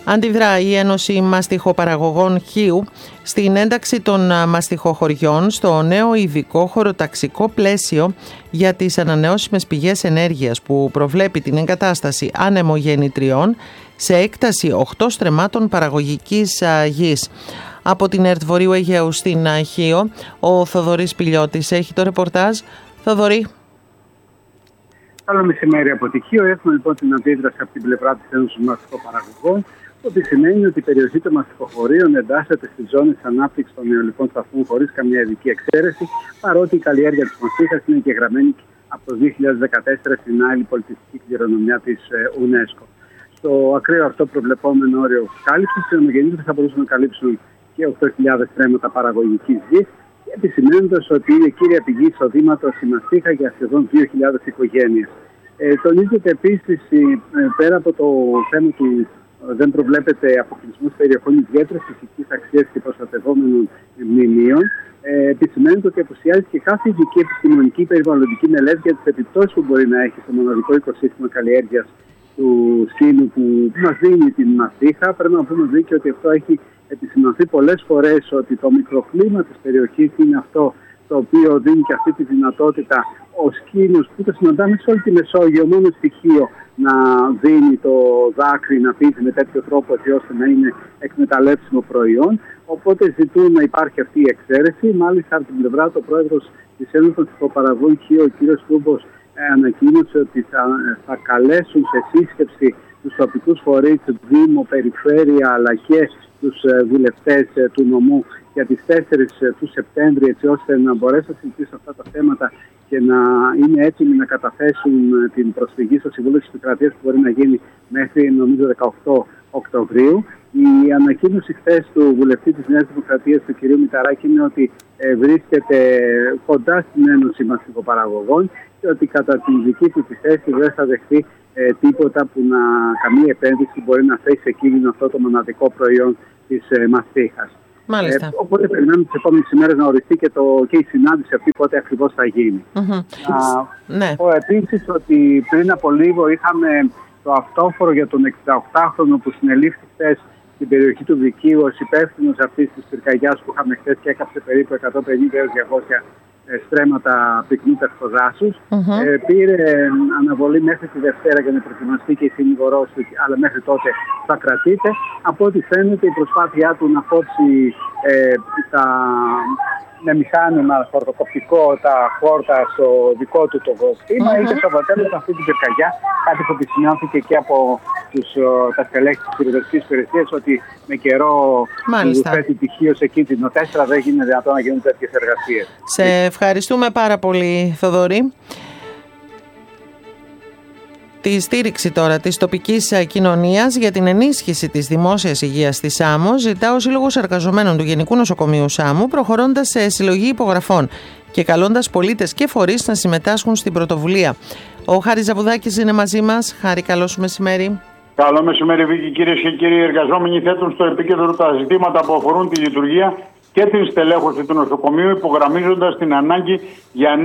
Αντιδρά η Ένωση Μαστιχοπαραγωγών Χίου στην ένταξη των μαστιχοχωριών στο νέο ειδικό χωροταξικό πλαίσιο για τις ανανεώσιμες πηγές ενέργειας που προβλέπει την εγκατάσταση ανεμογεννητριών σε έκταση 8 στρεμμάτων παραγωγικής γης. Από την ΕΡΤ Βορείου Αιγαίου στην Χίο, ο Θοδωρής Πηλιώτης έχει το ρεπορτάζ. Θοδωρή. Καλό μεσημέρι από τη Χίο. Έχουμε λοιπόν την αντίδραση από την πλευρά της Ένωσης Μαστιχοπαραγωγών, ότι σημαίνει ότι η περιοχή των μαστιχοχωρίων εντάσσεται στις ζώνες ανάπτυξης των αιωλικών σταθμών χωρίς καμία ειδική εξαίρεση, παρότι η καλλιέργεια της μαστίχας είναι εγγεγραμμένη από το 2014 στην άλλη πολιτιστική κληρονομιά της UNESCO. Στο ακραίο αυτό προβλεπόμενο όριο κάλυψης, οι ανεμογεννήτριες θα μπορούσαν να καλύψουν και 8.000 στρέμματα παραγωγικής γης, επισημαίνοντας ότι είναι κύρια πηγή εισοδήματος η μαστίχα για σχεδόν 2.000 οικογένειες. Τονίζεται επίσης, πέρα από το θέμα του δεν προβλέπεται αποκλεισμός περιοχών ιδιαίτερης φυσικής αξίας και προστατευόμενων μνημείων, επισημαίνεται ότι απουσιάζει και κάθε ειδική επιστημονική περιβαλλοντική μελέτη για τις επιπτώσεις που μπορεί να έχει στο μοναδικό οικοσύστημα καλλιέργειας του σκήνου που μας δίνει την μαστίχα. Πρέπει να πούμε και ότι αυτό έχει επισημανθεί πολλές φορές, ότι το μικροκλίμα της περιοχής είναι αυτό το οποίο δίνει και αυτή τη δυνατότητα ο σκήνος που το συναντάμε σε όλη τη Μεσόγειο, μόνο στοιχείο να δίνει το δάκρυ, να πίζει με τέτοιο τρόπο έτσι ώστε να είναι εκμεταλλεύσιμο προϊόν. Οπότε ζητούν να υπάρχει αυτή η εξαίρεση. Μάλιστα από την πλευρά του πρόεδρος της Ένωσης Μαστιχοπαραγωγών Χίο, ο κ. Τούμπος, ανακοίνωσε ότι θα καλέσουν σε σύσκεψη τους τοπικούς φορείς, Δήμο, Περιφέρεια αλλά και τους βουλευτές του νομού για τις 4 του Σεπτέμβρη, έτσι ώστε να μπορέσουν να συζητήσουν αυτά τα θέματα και να είναι έτοιμοι να καταθέσουν την προσφυγή στο Συμβούλιο της Επικρατείας που μπορεί να γίνει μέχρι νομίζω 18 Οκτωβρίου. Η ανακοίνωση χθες του βουλευτή της Νέας Δημοκρατίας, του κ. Μηταράκη, είναι ότι βρίσκεται κοντά στην Ένωση Μαστιχοπαραγωγών και ότι κατά τη δική του τη θέση δεν θα δεχτεί τίποτα που καμία επένδυση μπορεί να θέσει σε κίνδυνο αυτό το μοναδικό προϊόν της μαστίχας. Οπότε περιμένουμε τις επόμενες ημέρες να οριστεί και η συνάντηση αυτή πότε ακριβώς θα γίνει. Να πω επίσης ότι πριν από λίγο είχαμε το αυτόφορο για τον 68χρονο που συνελήφθη χθες στην περιοχή του Δικίου ως υπεύθυνος αυτής της πυρκαγιάς που είχαμε χθες και έκαψε περίπου 150 έως 200 στρέμματα πυκνού ταχυδάσους. Πήρε αναβολή μέχρι τη Δευτέρα για να προετοιμαστεί και η συνηγορός του, αλλά μέχρι τότε θα κρατείται. Από ό,τι φαίνεται η προσπάθειά του να κόψει με μηχάνημα χορτοκοπτικό τα χόρτα στο δικό του το κτήμα είχε στο αποτέλεσμα αυτή την πυρκαγιά, κάτι που επισημάνθηκε και από τα στελέχη της πυροσβεστικής υπηρεσίας, ότι με καιρό που θέτει τυχείο σε κίνδυνο 4 δεν γίνεται δυνατόν να γίνουν τέτοιες εργασίες. Σε ευχαριστούμε πάρα πολύ, Θοδωρή. Τη στήριξη τώρα της τοπικής κοινωνίας για την ενίσχυση της δημόσιας υγείας στη Σάμο ζητά ο Σύλλογος Εργαζομένων του Γενικού Νοσοκομείου Σάμου, προχωρώντας σε συλλογή υπογραφών και καλώντας πολίτες και φορείς να συμμετάσχουν στην πρωτοβουλία. Ο Χάρης Ζαβουδάκης είναι μαζί μας. Χάρη, καλό σου μεσημέρι. Καλό μεσημέρι, Βίκη. Κυρίες και κύριοι, οι εργαζόμενοι θέτουν στο επίκεντρο τα ζητήματα που αφορούν τη λειτουργία και την στελέχωση του νοσοκομείου, υπογραμμίζοντας την ανάγκη για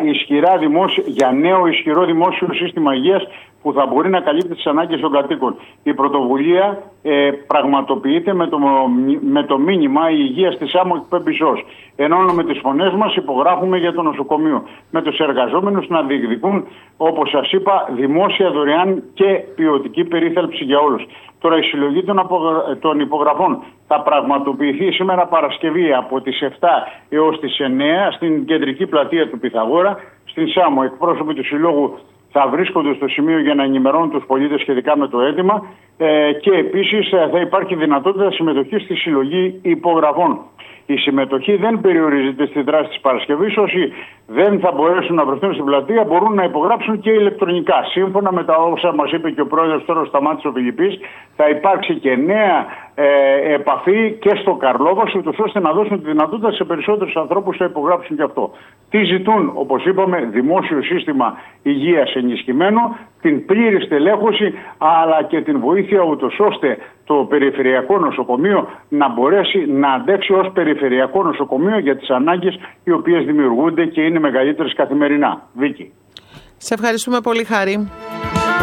νέο ισχυρό δημόσιο σύστημα υγείας που θα μπορεί να καλύπτει τις ανάγκες των κατοίκων. Η πρωτοβουλία πραγματοποιείται με το μήνυμα «Η υγεία στη Σάμο εκπέμπει σως». Ενώνουμε τις φωνές μας, υπογράφουμε για το νοσοκομείο. Με τους εργαζόμενους να διεκδικούν, όπως σας είπα, δημόσια, δωρεάν και ποιοτική περίθαλψη για όλους. Τώρα η συλλογή των υπογραφών θα πραγματοποιηθεί σήμερα Παρασκευή από τις 7 έως τις 9 στην κεντρική πλατεία του Πυθαγόρα, στην Σάμο. Εκπρόσωποι του Συλλόγου θα βρίσκονται στο σημείο για να ενημερώνουν τους πολίτες σχετικά με το αίτημα και επίσης θα υπάρχει δυνατότητα συμμετοχής στη συλλογή υπογραφών. Η συμμετοχή δεν περιορίζεται στη δράση της Παρασκευής. Όσοι δεν θα μπορέσουν να βρεθούν στην πλατεία μπορούν να υπογράψουν και ηλεκτρονικά. Σύμφωνα με τα όσα μας είπε και ο πρόεδρος τώρα Σταμάτης ο Φιλιππής, θα υπάρξει και νέα επαφή και στο Καρλόβας, ούτως ώστε να δώσουν τη δυνατότητα σε περισσότερους ανθρώπους να υπογράψουν και αυτό. Τι ζητούν, όπως είπαμε, δημόσιο σύστημα υγείας ενισχυμένο, την πλήρη στελέχωση, αλλά και την βοήθεια ούτως ώστε το περιφερειακό νοσοκομείο να μπορέσει να αντέξει ως περιφερειακό νοσοκομείο για τις ανάγκες οι οποίες δημιουργούνται και είναι μεγαλύτερες καθημερινά. Βίκη. Σε ευχαριστούμε πολύ, Χάρη.